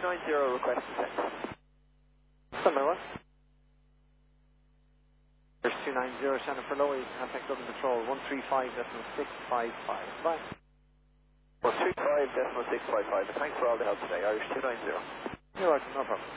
290 request descent. Sunday what? There's 290, Shannon for low, you can contact Dublin Control, 135.655. Bye. 135.655, and thanks for all the help today, Irish 290. You're welcome, no problem.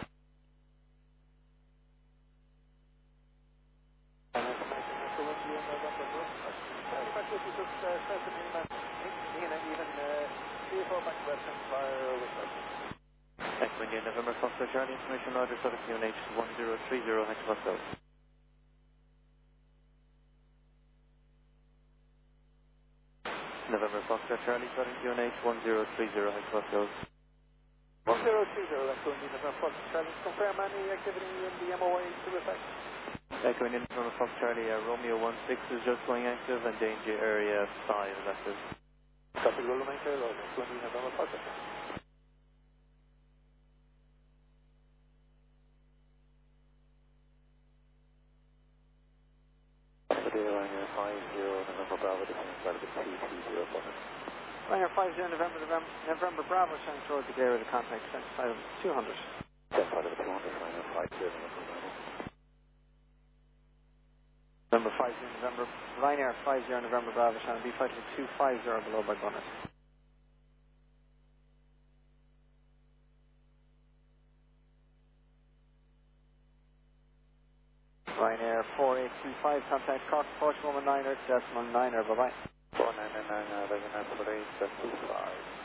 Equindia November Foxtrot Charlie, information order for the QNH 1030 Hexafoxtrot. November Foxtrot Charlie, starting QNH 1030 Hexafoxtrot. 1020, that's going to be November Foxtrot Charlie. Confirm any activity in the MOA to effect. Equindia November Foxtrot Charlie, Romeo 16 is just going active and danger area 5 is active. Copy, roll the main tail, it's going to be November Foxtrot Charlie. Ryanair 50 November Bravo, descending flight of the 220 Foxtrot. Ryanair 50 November Bravo, showing towards the gear of the contact, flight of 200. Descent flight of the 200, Ryanair 50 November Bravo. November 50 November, Ryanair 50 November Bravo, showing B flight of 250 below by bonnet. Ryanair 4825, contact Cork, Porsche 1 9er, decimal 9er, bye bye. 499, 11, 9, 4, 8, 7, 5.